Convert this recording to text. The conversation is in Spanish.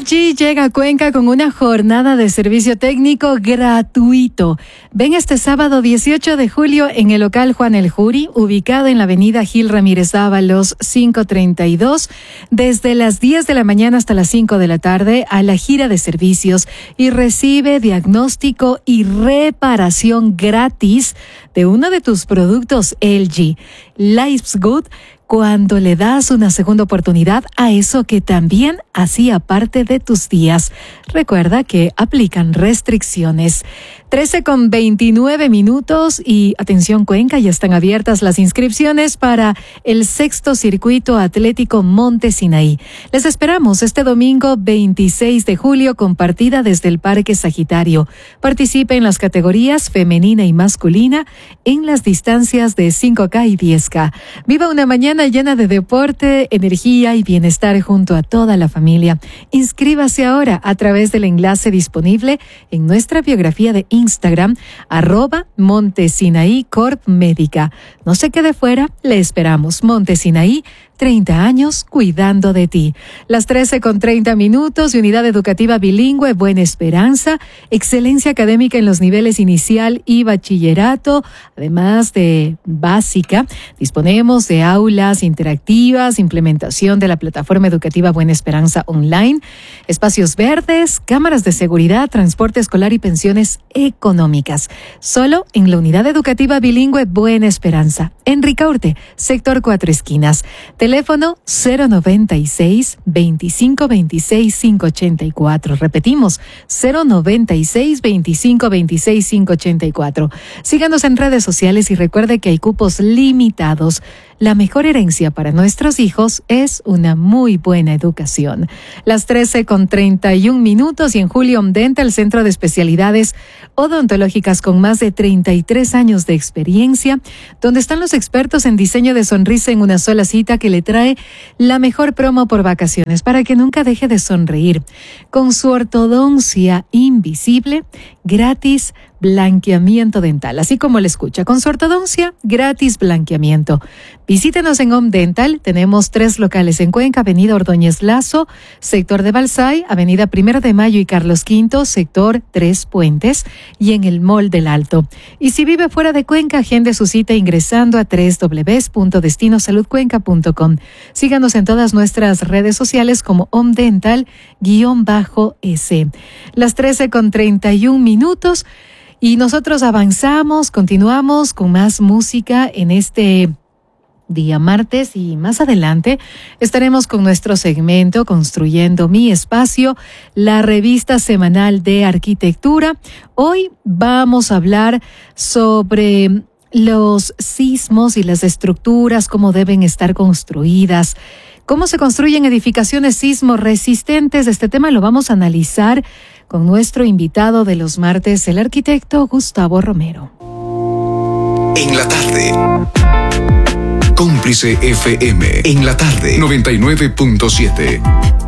LG llega a Cuenca con una jornada de servicio técnico gratuito. Ven este sábado 18 de julio en el local Juan El Juri, ubicado en la avenida Gil Ramírez Dávalos 532, desde las 10 de la mañana hasta las 5 de la tarde a la gira de servicios y recibe diagnóstico y reparación gratis de uno de tus productos LG. Life's Good, cuando le das una segunda oportunidad a eso que también hacía parte de tus días. Recuerda que aplican restricciones. 13:29 y atención Cuenca, ya están abiertas las inscripciones para el 6º Circuito Atlético Monte Sinaí. Les esperamos este domingo 26 de julio con partida desde el Parque Sagitario. Participe en las categorías femenina y masculina en las distancias de 5K y 10K. Viva una mañana llena de deporte, energía y bienestar junto a toda la familia. Inscríbase ahora a través del enlace disponible en nuestra biografía de Instagram, @Montesinaí Corp Médica. No se quede fuera, le esperamos. Montesinaí, 30 años cuidando de ti. Las 13:30 y Unidad Educativa Bilingüe Buena Esperanza, excelencia académica en los niveles inicial y bachillerato, además de básica. Disponemos de aulas interactivas, implementación de la plataforma educativa Buena Esperanza online, espacios verdes, cámaras de seguridad, transporte escolar y pensiones económicas. Solo en la Unidad Educativa Bilingüe Buena Esperanza, en Ricaurte, sector 4 Esquinas. Teléfono 096 25 26 584. Repetimos, 096 25 26 584. Síganos en redes sociales y recuerde que hay cupos limitados. La mejor herencia para nuestros hijos es una muy buena educación. Las 13:31 y en Julio Dental, Centro de Especialidades Odontológicas con más de 33 años de experiencia, donde están los expertos en diseño de sonrisa en una sola cita, que le trae la mejor promo por vacaciones para que nunca deje de sonreír. Con su ortodoncia invisible, gratis blanqueamiento dental, así como le escucha, con su ortodoncia, gratis blanqueamiento. Visítenos en Home Dental. Tenemos 3 locales en Cuenca: Avenida Ordóñez Lazo, sector de Balsay, Avenida 1 de Mayo y Carlos V, sector 3 Puentes, y en el Mall del Alto. Y si vive fuera de Cuenca, agende su cita ingresando a www.destinosaludcuenca.com. Síganos en todas nuestras redes sociales como Home Dental_S. Las 13:31 y nosotros avanzamos, continuamos con más música en este día martes, y más adelante estaremos con nuestro segmento Construyendo mi Espacio, la revista semanal de arquitectura. Hoy vamos a hablar sobre los sismos y las estructuras, cómo deben estar construidas, cómo se construyen edificaciones sismo resistentes. Este tema lo vamos a analizar con nuestro invitado de los martes, el arquitecto Gustavo Romero. En la tarde. Cómplice FM. En la tarde. 99.7.